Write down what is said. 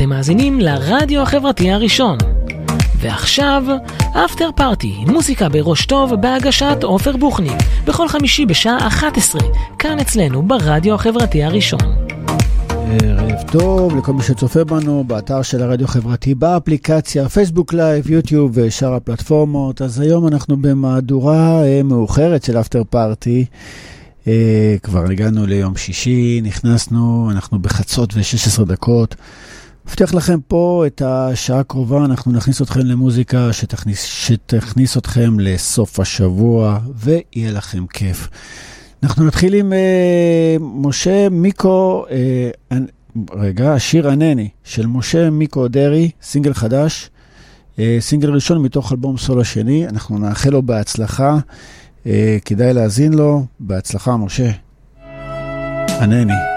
אתם מאזינים לרדיו החברתי הראשון. ועכשיו, אפטר פארטי, מוזיקה בראש טוב בהגשת עופר בוכניק, בכל חמישי בשעה 11, כאן אצלנו ברדיו החברתי הראשון. ערב טוב לכל מי שצופה בנו באתר של הרדיו החברתי, באפליקציה, פייסבוק לייב, יוטיוב ושאר הפלטפורמות. אז היום אנחנו במהדורה מאוחרת של אפטר פארטי. כבר הגענו ליום שישי, נכנסנו, אנחנו בחצות ו16 דקות. מבטיח לכם פה את השעה הקרובה, אנחנו נכניס אתכם למוזיקה שתכניס אתכם לסוף השבוע, ויהיה לכם כיף. אנחנו נתחיל עם משה מיקו, השיר ענני של משה מיקו דרי, סינגל חדש, סינגל ראשון מתוך אלבום סולו שני. אנחנו נאחל לו בהצלחה, כדאי להזין לו, בהצלחה משה. ענני.